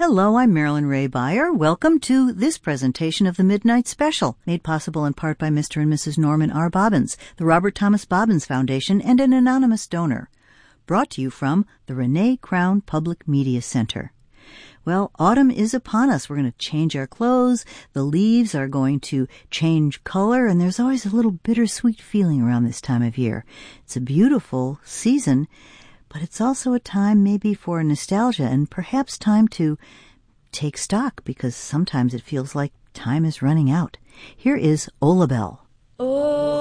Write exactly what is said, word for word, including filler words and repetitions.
Hello, I'm Marilyn Ray Beyer. Welcome to this presentation of the Midnight Special, made possible in part by Mister and Missus Norman R. Bobbins, the Robert Thomas Bobbins Foundation, and an anonymous donor. Brought to you from the Renee Crown Public Media Center. Well, autumn is upon us. We're going to change our clothes. The leaves are going to change color, and there's always a little bittersweet feeling around this time of year. It's a beautiful season, but it's also a time maybe for nostalgia and perhaps time to take stock, because sometimes it feels like time is running out. Here is Ola Belle. Oh.